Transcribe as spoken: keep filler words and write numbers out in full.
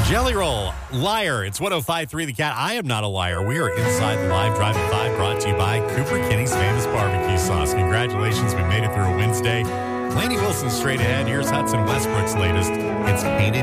Jelly Roll, Liar. It's one oh five point three The Cat. I am not a liar. We are inside the live Drive at five, brought to you by Cooper Kinney's Famous Barbecue Sauce. Congratulations, we made it through a Wednesday. Laney Wilson straight ahead. Here's Hudson Westbrook's latest. It's Painted